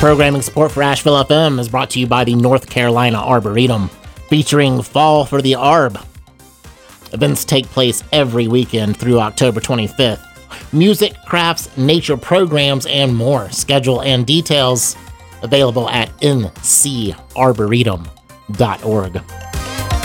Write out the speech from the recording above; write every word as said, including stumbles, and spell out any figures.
Programming support for Asheville F M is brought to you by the North Carolina Arboretum, featuring Fall for the Arb. Events take place every weekend through October twenty-fifth. Music, crafts, nature programs, and more. Schedule and details available at n c arboretum dot org.